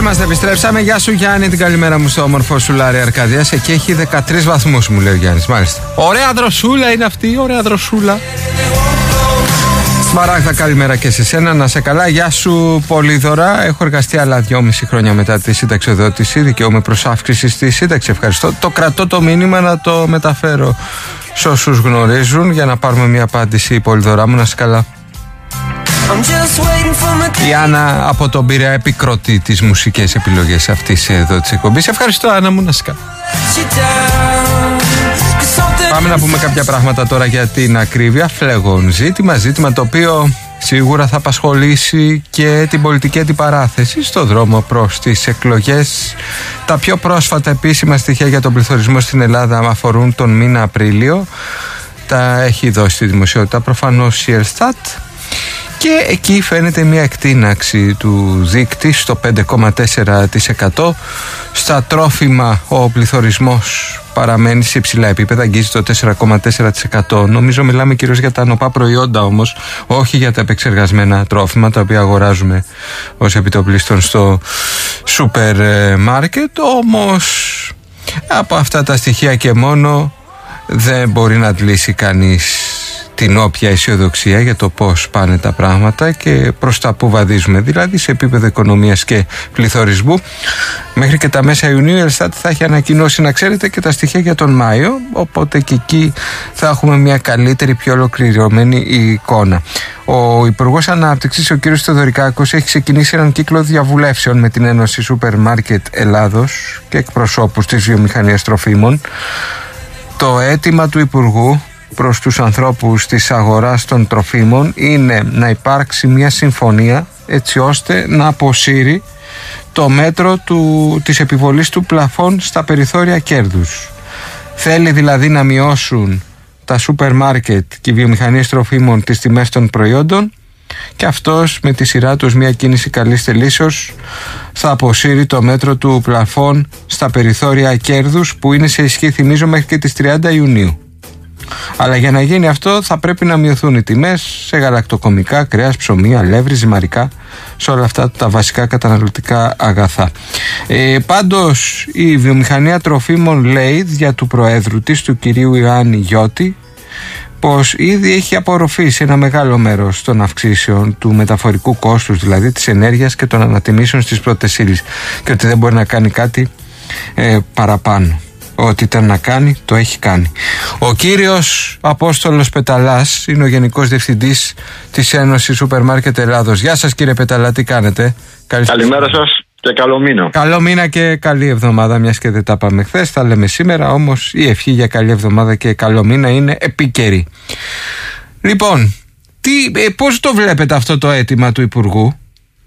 Είμαστε, επιστρέψαμε. Γεια σου Γιάννη, την καλημέρα μου στο όμορφο Σουλάρι Αρκαδίας. Εκεί έχει 13 βαθμούς, μου λέει ο Γιάννης. Μάλιστα. Ωραία δροσούλα είναι αυτή, ωραία δροσούλα. Σμαράγδα, καλημέρα και σε σένα. Να σε καλά, γεια σου Πολύδωρα. Έχω εργαστεί άλλα 2,5 χρόνια μετά τη συνταξιοδότηση. Δικαιούμαι προς αύξηση στη σύνταξη. Ευχαριστώ. Το κρατώ το μήνυμα να το μεταφέρω σε όσους γνωρίζουν για να πάρουμε μια απάντηση. Πολύδωρα μου, να σε καλά. Η Άννα από τον Πειραιά επικροτεί τις μουσικές επιλογές αυτής εδώ της εκπομπής. Ευχαριστώ Άννα μου, να σε καλά. Πάμε να πούμε κάποια πράγματα τώρα για την ακρίβεια. Φλέγον ζήτημα το οποίο σίγουρα θα απασχολήσει και την πολιτική αντιπαράθεση στο δρόμο προς τις εκλογές. Τα πιο πρόσφατα επίσημα στοιχεία για τον πληθωρισμό στην Ελλάδα αφορούν τον μήνα Απρίλιο. Τα έχει δώσει στη δημοσιότητα προφανώς η Ελστάτ. Και εκεί φαίνεται μια εκτείναξη του δείκτη στο 5,4%. Στα τρόφιμα ο πληθωρισμός παραμένει σε υψηλά επίπεδα, αγγίζει το 4,4%. Νομίζω μιλάμε κυρίως για τα νοπά προϊόντα όμως, όχι για τα επεξεργασμένα τρόφιμα, τα οποία αγοράζουμε ως επιτοπλίστων στο σούπερ μάρκετ. Όμως από αυτά τα στοιχεία και μόνο δεν μπορεί να αντλήσει κανείς την όποια αισιοδοξία για το πώς πάνε τα πράγματα και προς τα που βαδίζουμε, δηλαδή σε επίπεδο οικονομίας και πληθωρισμού. Μέχρι και τα μέσα Ιουνίου η Ελστάτ θα έχει ανακοινώσει, να ξέρετε, και τα στοιχεία για τον Μάιο, οπότε και εκεί θα έχουμε μια καλύτερη, πιο ολοκληρωμένη εικόνα. Ο Υπουργός Ανάπτυξης, ο κ. Θεοδωρικάκος, έχει ξεκινήσει έναν κύκλο διαβουλεύσεων με την Ένωση Σούπερ Μάρκετ Ελλάδος και εκπροσώπους της βιομηχανίας τροφίμων. Το αίτημα του Υπουργού προς τους ανθρώπους της αγοράς των τροφίμων είναι να υπάρξει μια συμφωνία έτσι ώστε να αποσύρει το μέτρο της επιβολής του πλαφών στα περιθώρια κέρδους. Θέλει δηλαδή να μειώσουν τα σούπερ μάρκετ και οι βιομηχανίες τροφίμων τις τιμές των προϊόντων και αυτός με τη σειρά τους, μια κίνηση καλής θελήσεως, θα αποσύρει το μέτρο του πλαφών στα περιθώρια κέρδους που είναι σε ισχύ, θυμίζω, μέχρι και τις 30 Ιουνίου. Αλλά για να γίνει αυτό θα πρέπει να μειωθούν οι τιμές σε γαλακτοκομικά, κρέας, ψωμί, αλεύρι, ζυμαρικά, σε όλα αυτά τα βασικά καταναλωτικά αγαθά. Πάντως η βιομηχανία τροφίμων λέει δια του Προέδρου της, του κυρίου Ιωάννη Γιώτη, πως ήδη έχει απορροφήσει ένα μεγάλο μέρος των αυξήσεων του μεταφορικού κόστους, δηλαδή της ενέργειας και των ανατιμήσεων στις πρώτες ύλες, και ότι δεν μπορεί να κάνει κάτι παραπάνω. Ό,τι ήταν να κάνει, το έχει κάνει. Ο κύριος Απόστολος Πεταλάς είναι ο Γενικός Διευθυντής της Ένωσης Σούπερ Μάρκετ Ελλάδος. Γεια σας κύριε Πεταλά, τι κάνετε? Καλημέρα σας και καλό μήνα. Καλό μήνα και καλή εβδομάδα, μιας και δεν τα πάμε χθες, τα λέμε σήμερα, όμως η ευχή για καλή εβδομάδα και καλό μήνα είναι επίκαιρη. Λοιπόν, πώς το βλέπετε αυτό το αίτημα του Υπουργού?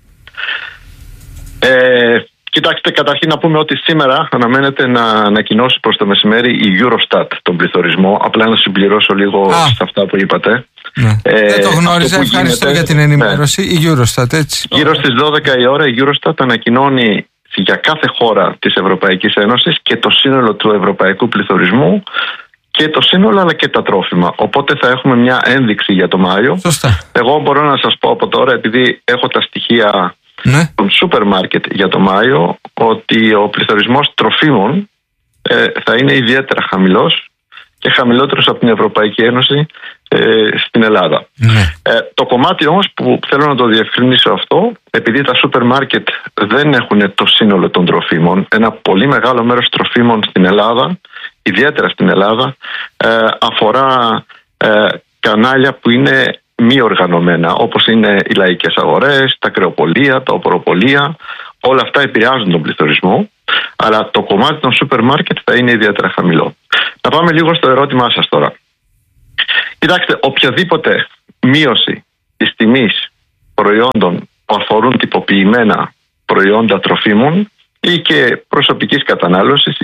Κοιτάξτε, καταρχήν να πούμε ότι σήμερα αναμένεται να ανακοινώσει προς το μεσημέρι η Eurostat τον πληθωρισμό. Απλά να συμπληρώσω λίγο σε αυτά που είπατε. Ναι. Δεν το γνώριζα, ευχαριστώ για την ενημέρωση. Η Eurostat, έτσι. Γύρω στις 12 η ώρα η Eurostat ανακοινώνει για κάθε χώρα της Ευρωπαϊκής Ένωσης και το σύνολο του ευρωπαϊκού πληθωρισμού και το σύνολο αλλά και τα τρόφιμα. Οπότε θα έχουμε μια ένδειξη για το Μάιο. Σωστά. Εγώ μπορώ να σας πω από τώρα, επειδή έχω τα στοιχεία των σούπερ μάρκετ για το Μάιο, ότι ο πληθωρισμός τροφίμων θα είναι ιδιαίτερα χαμηλός και χαμηλότερος από την Ευρωπαϊκή Ένωση στην Ελλάδα. Το κομμάτι όμως που θέλω να το διευκρινίσω αυτό, επειδή τα σούπερ μάρκετ δεν έχουν το σύνολο των τροφίμων, ένα πολύ μεγάλο μέρος τροφίμων στην Ελλάδα, ιδιαίτερα στην Ελλάδα, αφορά κανάλια που είναι μη οργανωμένα, όπως είναι οι λαϊκές αγορές, τα κρεοπολία, τα οποροπολία. Όλα αυτά επηρεάζουν τον πληθωρισμό, αλλά το κομμάτι των σούπερ μάρκετ θα είναι ιδιαίτερα χαμηλό. Να πάμε λίγο στο ερώτημά σας τώρα. Κοιτάξτε, οποιαδήποτε μείωση της τιμής προϊόντων που αφορούν τυποποιημένα προϊόντα τροφίμων ή και προσωπικής κατανάλωσης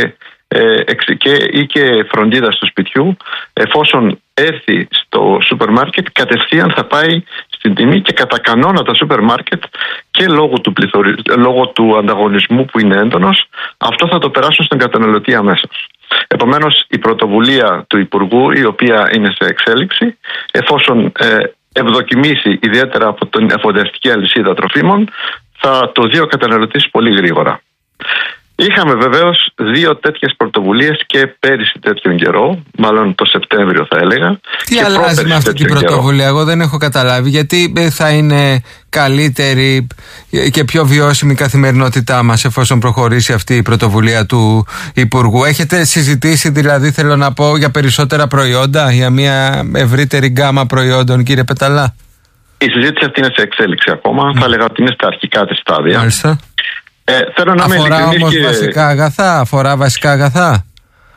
ή και φροντίδα του σπιτιού, εφόσον έρθει στο σούπερ μάρκετ, κατευθείαν θα πάει στην τιμή και κατά κανόνα τα σούπερ μάρκετ και λόγω του ανταγωνισμού που είναι έντονος, αυτό θα το περάσουν στον καταναλωτή αμέσως. Επομένως, η πρωτοβουλία του Υπουργού, η οποία είναι σε εξέλιξη, εφόσον ευδοκιμήσει ιδιαίτερα από την εφοδιαστική αλυσίδα τροφίμων, θα το δει ο καταναλωτής πολύ γρήγορα. Είχαμε βεβαίως 2 τέτοιες πρωτοβουλίες και πέρυσι τέτοιον καιρό, μάλλον το Σεπτέμβριο θα έλεγα. Τι αλλάζει με αυτή την πρωτοβουλία, εγώ δεν έχω καταλάβει, γιατί θα είναι καλύτερη και πιο βιώσιμη η καθημερινότητά μας εφόσον προχωρήσει αυτή η πρωτοβουλία του Υπουργού? Έχετε συζητήσει δηλαδή, θέλω να πω, για περισσότερα προϊόντα, για μια ευρύτερη γκάμα προϊόντων, κύριε Πεταλά? Η συζήτηση αυτή είναι σε εξέλιξη ακόμα, θα έλεγα ότι είναι στα αρχικά της στάδια. Μάλιστα. Θέλω να αφορά όμως βασικά αγαθά, αφορά βασικά αγαθά.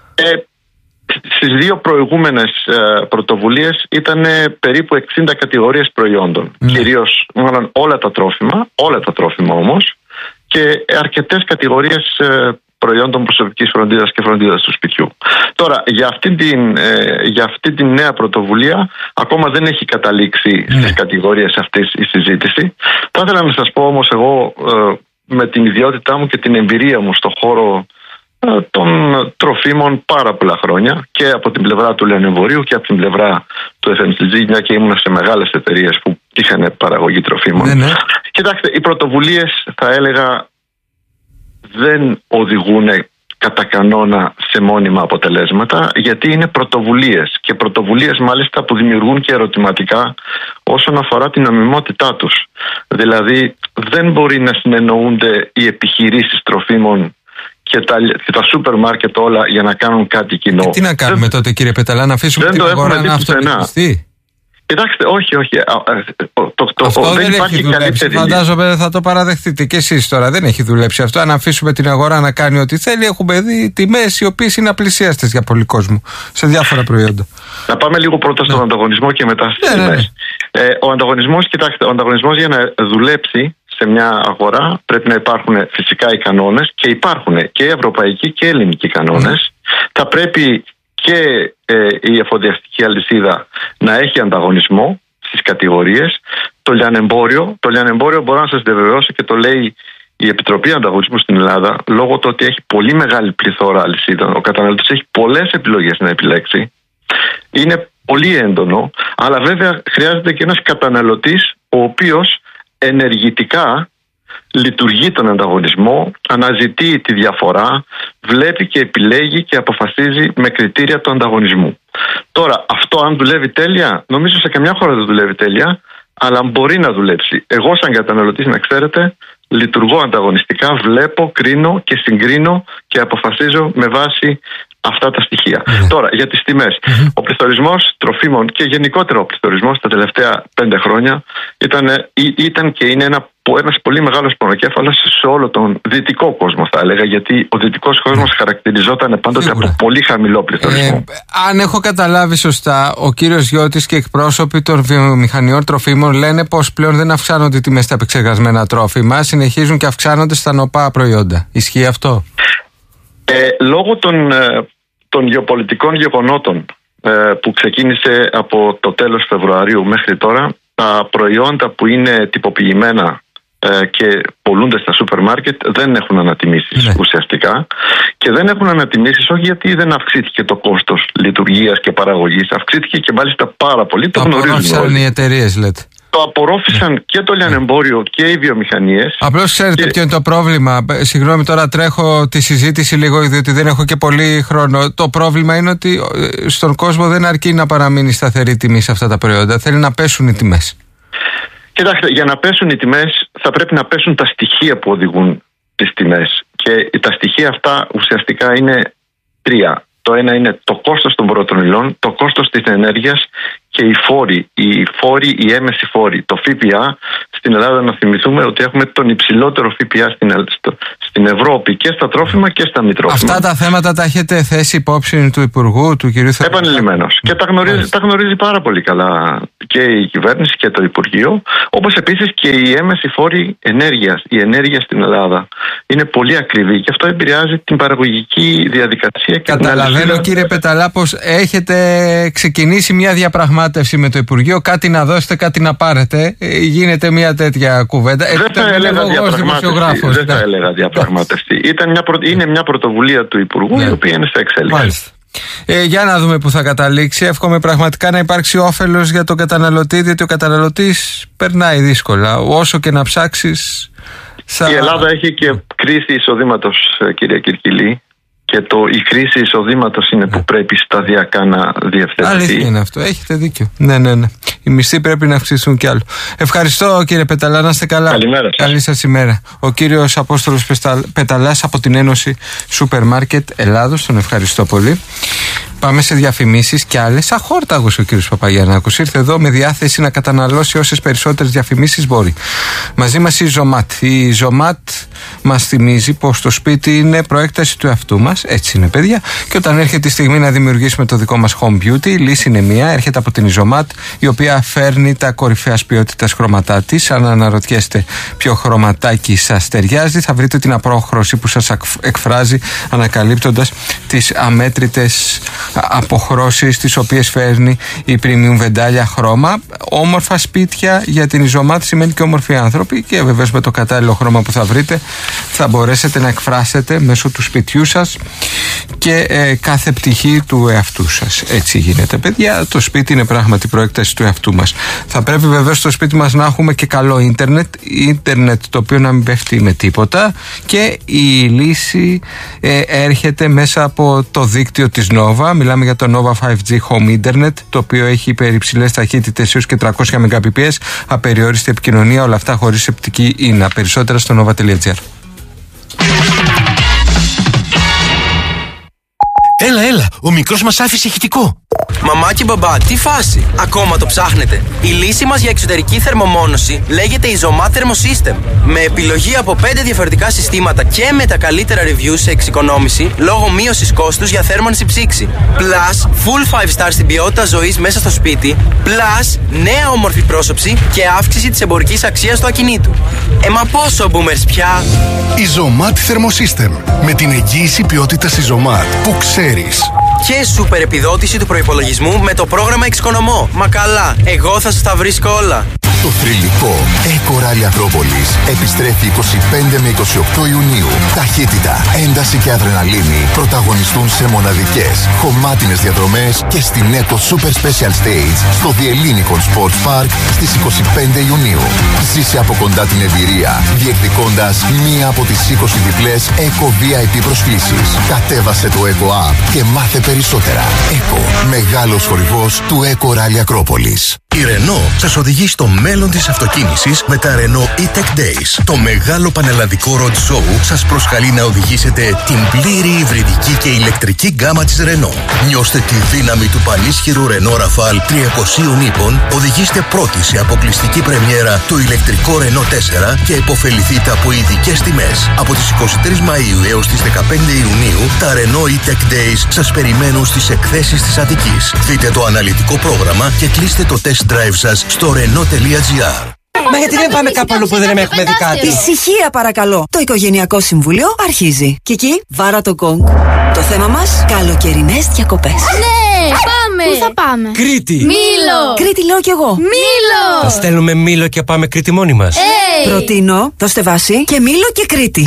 Στις 2 προηγούμενες πρωτοβουλίες ήταν περίπου 60 κατηγορίες προϊόντων. Κυρίως, μάλλον όλα τα τρόφιμα όμως, και αρκετές κατηγορίες προϊόντων προσωπικής φροντίδας και φροντίδας του σπιτιού. Τώρα, για αυτή την νέα πρωτοβουλία ακόμα δεν έχει καταλήξει στις κατηγορίες αυτής η συζήτηση. Θα ήθελα να σας πω όμως εγώ, με την ιδιότητά μου και την εμπειρία μου στον χώρο των τροφίμων πάρα πολλά χρόνια, και από την πλευρά του λιανεμπορίου και από την πλευρά του FMCG, μια και ήμουν σε μεγάλες εταιρείες που είχαν παραγωγή τροφίμων. Κοιτάξτε, οι πρωτοβουλίες, θα έλεγα, δεν οδηγούν κατά κανόνα σε μόνιμα αποτελέσματα, γιατί είναι πρωτοβουλίες, και πρωτοβουλίες μάλιστα που δημιουργούν και ερωτηματικά όσον αφορά την νομιμότητά τους. Δηλαδή δεν μπορεί να συνεννοούνται οι επιχειρήσεις τροφίμων και τα σούπερ μάρκετ όλα για να κάνουν κάτι κοινό. Τι να κάνουμε τότε, κύριε Πεταλά, να αφήσουμε την αγορά να αυτοπιστεί? Κοιτάξτε, όχι. Αυτό δεν έχει δουλέψει. Φαντάζομαι δεν θα το παραδεχτείτε και εσείς τώρα. Δεν έχει δουλέψει αυτό. Αν αφήσουμε την αγορά να κάνει ό,τι θέλει, έχουμε δει τιμές οι οποίες είναι απλησίαστες για πολύ κόσμο σε διάφορα προϊόντα. Να πάμε λίγο πρώτα στον ανταγωνισμό και μετά στις τιμές. Ο ανταγωνισμός για να δουλέψει σε μια αγορά πρέπει να υπάρχουν φυσικά οι κανόνες, και υπάρχουν και οι ευρωπαϊκοί και οι ελληνικοί κανόνες. Θα πρέπει και η εφοδιαστική αλυσίδα να έχει ανταγωνισμό στις κατηγορίες. Το λιανεμπόριο μπορώ να σας διαβεβαιώσω, και το λέει η Επιτροπή Ανταγωνισμού στην Ελλάδα, λόγω του ότι έχει πολύ μεγάλη πληθώρα αλυσίδων, ο καταναλωτής έχει πολλές επιλογές να επιλέξει, είναι πολύ έντονο, αλλά βέβαια χρειάζεται και ένας καταναλωτής ο οποίος ενεργητικά λειτουργεί τον ανταγωνισμό, αναζητεί τη διαφορά, βλέπει και επιλέγει και αποφασίζει με κριτήρια του ανταγωνισμού. Τώρα, αυτό αν δουλεύει τέλεια, νομίζω σε καμιά χώρα δεν δουλεύει τέλεια, αλλά μπορεί να δουλέψει. Εγώ σαν καταναλωτής, να ξέρετε, λειτουργώ ανταγωνιστικά, βλέπω, κρίνω και συγκρίνω και αποφασίζω με βάση αυτά τα στοιχεία. Τώρα, για τις τιμές. Ο πληθωρισμός τροφίμων και γενικότερα ο πληθωρισμός τα τελευταία 5 χρόνια ήταν και είναι ένας πολύ μεγάλος πονοκέφαλος σε όλο τον δυτικό κόσμο, θα έλεγα, γιατί ο δυτικός κόσμος χαρακτηριζόταν πάντοτε από πολύ χαμηλό πληθωρισμό. Αν έχω καταλάβει σωστά, ο κύριος Γιώτης και εκπρόσωποι των βιομηχανιών τροφίμων λένε πως πλέον δεν αυξάνονται οι τιμές στα επεξεργασμένα τρόφιμα, συνεχίζουν και αυξάνονται στα νοπά προϊόντα. Ισχύει αυτό? Λόγω των γεωπολιτικών γεγονότων που ξεκίνησε από το τέλος Φεβρουαρίου μέχρι τώρα, τα προϊόντα που είναι τυποποιημένα και πολλούνται στα σούπερ μάρκετ δεν έχουν ανατιμήσεις ουσιαστικά, και δεν έχουν ανατιμήσεις όχι γιατί δεν αυξήθηκε το κόστος λειτουργίας και παραγωγής, αυξήθηκε και μάλιστα πάρα πολύ. Το απορρόφησαν οι εταιρείες, λέτε? Το απορρόφησαν και το λιανεμπόριο και οι βιομηχανίες. Απλώς ξέρετε ποιο είναι το πρόβλημα? Συγγνώμη, τώρα τρέχω τη συζήτηση λίγο, διότι δεν έχω και πολύ χρόνο. Το πρόβλημα είναι ότι στον κόσμο δεν αρκεί να παραμείνει σταθερή τιμή σε αυτά τα προϊόντα. Θέλει να πέσουν οι τιμές. Κοιτάξτε, για να πέσουν οι τιμές θα πρέπει να πέσουν τα στοιχεία που οδηγούν τις τιμές. Και τα στοιχεία αυτά ουσιαστικά είναι 3. Το ένα είναι το κόστος των πρώτων υλών, το κόστος της ενέργειας και οι έμμεσοι φόροι. Το ΦΠΑ στην Ελλάδα, να θυμηθούμε ότι έχουμε τον υψηλότερο ΦΠΑ στην Ευρώπη και στα τρόφιμα και στα μη τρόφιμα. Αυτά τα θέματα τα έχετε θέσει υπόψη του Υπουργού, του κ. Θεοδωράκη? Επανειλημμένως. Και τα γνωρίζει πάρα πολύ καλά και η κυβέρνηση και το Υπουργείο, όπως επίσης και οι έμμεσοι φόροι ενέργειας. Η ενέργεια στην Ελλάδα είναι πολύ ακριβή και αυτό επηρεάζει την παραγωγική διαδικασία. Καταλαβαίνω, κύριε Πεταλά, πως έχετε ξεκινήσει μια διαπραγμάτευση με το Υπουργείο, κάτι να δώσετε, κάτι να πάρετε. Γίνεται μια τέτοια κουβέντα. Δεν θα έλεγα διαπραγμάτευση. Είναι μια πρωτοβουλία του Υπουργού, η οποία είναι σε εξέλιξη. Μάλιστα. Για να δούμε που θα καταλήξει. Εύχομαι πραγματικά να υπάρξει όφελος για τον καταναλωτή, διότι ο καταναλωτής περνάει δύσκολα. Όσο και να ψάξεις, Η Ελλάδα έχει και κρίση εισοδήματος, κυρία Κυρκυλή. Και η κρίση εισοδήματος είναι που πρέπει σταδιακά να διευθετηθεί. Αλήθεια είναι αυτό, έχετε δίκιο. Ναι. Οι μισθοί πρέπει να αυξηθούν κι άλλο. Ευχαριστώ, κύριε Πεταλά, να είστε καλά. Καλημέρα σας. Καλή σας ημέρα. Ο κύριος Απόστολος Πεταλάς από την Ένωση Σούπερ Μάρκετ Ελλάδος. Τον ευχαριστώ πολύ. Πάμε σε διαφημίσεις και άλλες. Αχόρταγος ο κύριος Παπαγιαννάκος. Ήρθε εδώ με διάθεση να καταναλώσει όσες περισσότερες διαφημίσεις μπορεί. Μαζί μας η Ζωμάτ. Η Ζωμάτ μας θυμίζει πως το σπίτι είναι προέκταση του εαυτού μας. Έτσι είναι, παιδιά. Και όταν έρχεται η στιγμή να δημιουργήσουμε το δικό μας home beauty, η λύση είναι μία. Έρχεται από την Ζωμάτ, η οποία φέρνει τα κορυφαίας ποιότητας χρώματά της. Αν αναρωτιέστε ποιο χρωματάκι σας ταιριάζει, θα βρείτε την απόχρωση που σας εκφράζει, ανακαλύπτοντας τις αμέτρητες αποχρώσεις τις οποίες φέρνει η premium βεντάλια χρώμα. Όμορφα σπίτια για την Ιζωμάτ σημαίνει και όμορφοι άνθρωποι, και βεβαίως με το κατάλληλο χρώμα που θα βρείτε θα μπορέσετε να εκφράσετε μέσω του σπιτιού σας και κάθε πτυχή του εαυτού σας. Έτσι γίνεται, παιδιά. Το σπίτι είναι πράγματι προέκταση του εαυτού μας. Θα πρέπει βεβαίως στο σπίτι μας να έχουμε και καλό ίντερνετ το οποίο να μην πέφτει με τίποτα, και η λύση έρχεται μέσα από το δίκτυο της Nova. Μιλάμε για το Nova 5G Home Internet, το οποίο έχει υπερυψηλές ταχύτητες έως και 300 Mbps, απεριόριστη επικοινωνία, όλα αυτά χωρίς σεπτική ίνα. Περισσότερα στο nova.gr. Έλα, ο μικρός μας άφησε ηχητικό. Μαμά και μπαμπά, τι φάση, ακόμα το ψάχνετε? Η λύση μας για εξωτερική θερμομόνωση λέγεται Izomat Thermosystem. Με επιλογή από 5 διαφορετικά συστήματα και με τα καλύτερα reviews σε εξοικονόμηση λόγω μείωσης κόστους για θέρμανση ψήξη. Plus, full 5 stars στην ποιότητα ζωής μέσα στο σπίτι. Plus, νέα όμορφη πρόσωψη και αύξηση της εμπορικής αξίας του ακινήτου. Μα πόσο boomers πια? Izomat Thermosystem. Με την εγγύηση ποιότητας Izomat που ξέρεις. Και σούπερ επιδότηση του προϋπολογισμού με το πρόγραμμα Εξοικονομώ. Μα καλά, εγώ θα σας τα βρίσκω όλα. Το θρυλικό Eco-Rally Ακρόπολης επιστρέφει 25 με 28 Ιουνίου. Ταχύτητα, ένταση και αδρεναλίνη πρωταγωνιστούν σε μοναδικές, χωμάτινες διαδρομές και στην Eco Super Special Stage στο The Ellinikon Sports Park στις 25 Ιουνίου. Ζήσε από κοντά την εμπειρία, διεκδικώντας μία από τις 20 διπλές Eco VIP προσκλήσεις. Κατέβασε το Eco App και μάθε περισσότερα. Eco, μεγάλος χορηγός του Eco-Rally Ακρόπολης. Η Renault σας οδηγεί στο μέλλον της αυτοκίνησης με τα Renault E-Tech Days. Το μεγάλο πανελλαδικό road show σας προσκαλεί να οδηγήσετε την πλήρη υβριδική και ηλεκτρική γκάμα της Renault. Νιώστε τη δύναμη του πανίσχυρου Renault Rafale 300 ύπων, οδηγήστε πρώτοι σε αποκλειστική πρεμιέρα το ηλεκτρικό Renault 4 και υποφεληθείτε από ειδικές τιμές. Από τις 23 Μαΐου έως τις 15 Ιουνίου, τα Renault E-Tech Days σας περιμένουν στις εκθέσεις της Αττικής. Δείτε το αναλυτικό πρόγραμμα και κλείστε το test drive σας στο renault.gr. Μα γιατί δεν πάμε κάπου αλλού που δεν έχουμε δει κάτι? Ησυχία παρακαλώ. Το Οικογενειακό Συμβούλιο αρχίζει. Κική, βάρα το γκονγκ. Το θέμα μας, καλοκαιρινές διακοπές. Ναι, πάμε. Πού θα πάμε? Κρήτη. Μήλο. Κρήτη λέω κι εγώ. Μήλο. Θα στέλνουμε Μήλο και πάμε Κρήτη μόνοι μας. Προτείνω, δώστε βάση, και Μήλο και Κρήτη.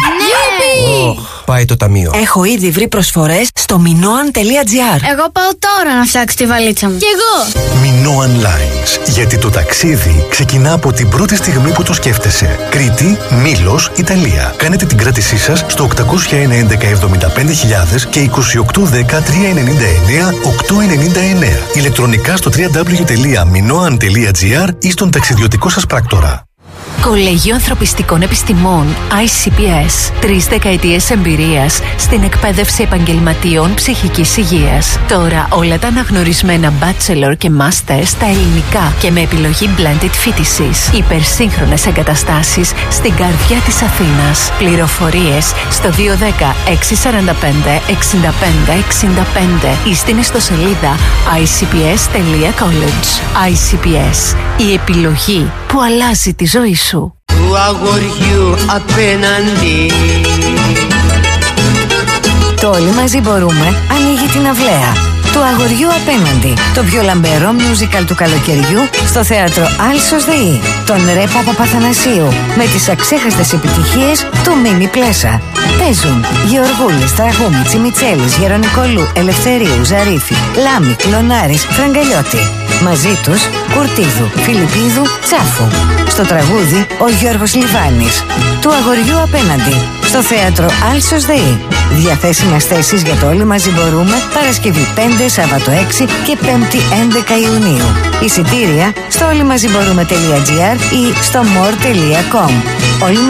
Ναι. Πάει το ταμείο. Έχω ήδη βρει προσφορές στο minoan.gr. Εγώ πάω τώρα να φτιάξω τη βαλίτσα μου. Κι εγώ. Minoan Lines. Γιατί το ταξίδι ξεκινά από την πρώτη στιγμή που το σκέφτεσαι. Κρήτη, Μήλος, Ιταλία. Κάνετε την κράτησή σας στο 801-11-75.000 και 2810-399-899. Ηλεκτρονικά στο www.minoan.gr ή στον ταξιδιωτικό σας πράκτορα. Κολέγιο Ανθρωπιστικών Επιστημών ICPS. 3 δεκαετίες εμπειρίας στην εκπαίδευση επαγγελματιών ψυχικής υγείας. Τώρα όλα τα αναγνωρισμένα bachelor και master στα ελληνικά και με επιλογή blended φοιτησης. Υπερσύγχρονες εγκαταστάσεις στην καρδιά της Αθήνας. Πληροφορίες στο 210-645-65-65 ή στην ιστοσελίδα icps.college. ICPS. Η επιλογή που αλλάζει τη ζωή σου. Του αγοριού απέναντι. Το Όλοι μαζί μπορούμε ανοίγει την αυλαία. Του αγοριού απέναντι. Το πιο λαμπερό musical του καλοκαιριού στο θέατρο Άλσος ΔΕΗ. Τον Ρέπο Παπαθανασίου. Με τις αξέχαστες επιτυχίες του Μίμη Πλέσα. Παίζουν Γεωργούλης, Τραγούμη, Τσιμιτσέλης, Γερονικολού, Ελευθερίου, Ζαρίφη, Λάμη, Κλωνάρης, Φραγκαλιώτη. Μαζί τους Κουρτίδου, Φιλιππίδου, Τσάφου. Στο τραγούδι ο Γιώργος Λιβάνης. Του αγοριού απέναντι. Στο θέατρο Άλσος ΔΕΗ. Διαθέσιμες θέσεις για το Όλοι Μαζί Μπορούμε Παρασκευή 5, Σάββατο 6 και 5η 11 Ιουνίου. Εισιτήρια στο όλοιμαζιμπορούμε.gr ή στο more.com. Όλοι